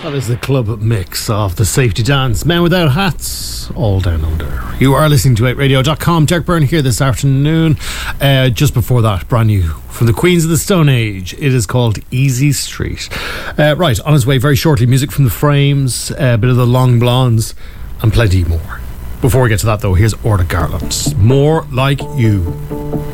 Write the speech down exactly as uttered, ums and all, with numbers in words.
That is the club mix of the Safety Dance, Men Without Hats, all down under. You are listening to eight radio dot com. Derek Byrne here this afternoon. Uh, just before that, brand new from the Queens of the Stone Age. It is called Easy Street. Uh, right, on its way very shortly, music from the Frames, a bit of the Long Blondes, and plenty more. Before we get to that, though, here's Orla Garland. More Like You.